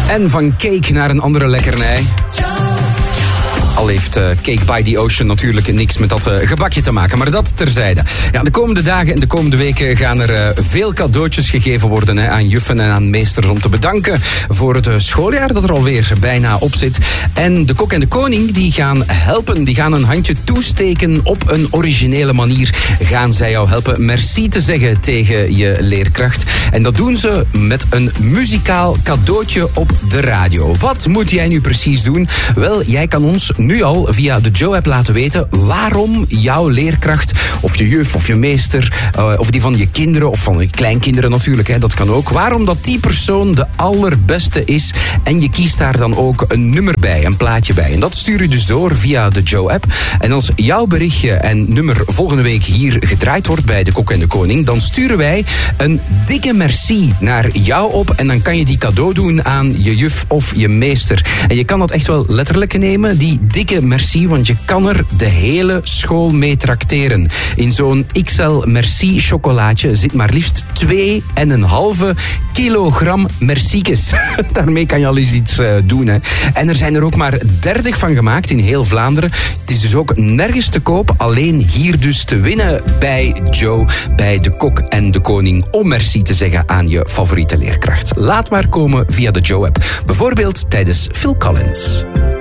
En van cake naar een andere lekkernij. Al heeft Cake by the Ocean natuurlijk niks met dat gebakje te maken. Maar dat terzijde. Ja, de komende dagen en de komende weken gaan er veel cadeautjes gegeven worden aan juffen en aan meesters om te bedanken voor het schooljaar dat er alweer bijna op zit. En de kok en de koning die gaan helpen. Die gaan een handje toesteken op een originele manier. Gaan zij jou helpen merci te zeggen tegen je leerkracht. En dat doen ze met een muzikaal cadeautje op de radio. Wat moet jij nu precies doen? Wel, jij kan ons nu al via de Joe-app laten weten waarom jouw leerkracht of je juf of je meester of die van je kinderen of van je kleinkinderen natuurlijk, hè, dat kan ook. Waarom dat die persoon de allerbeste is en je kiest daar dan ook een nummer bij, een plaatje bij. En dat stuur je dus door via de Joe-app. En als jouw berichtje en nummer volgende week hier gedraaid wordt bij de Kok en de Koning, dan sturen wij een dikke merci naar jou op en dan kan je die cadeau doen aan je juf of je meester. En je kan dat echt wel letterlijk nemen, die dikke merci, want je kan er de hele school mee trakteren. In zo'n XL merci chocolaatje zit maar liefst 2,5 kilogram merciekes. Daarmee kan je al eens iets doen. Hè. En er zijn er ook maar 30 van gemaakt in heel Vlaanderen. Het is dus ook nergens te koop, alleen hier dus te winnen bij Joe, bij de Kok en de Koning, om merci te zeggen aan je favoriete leerkracht. Laat maar komen via de Joe-app. Bijvoorbeeld tijdens Phil Collins.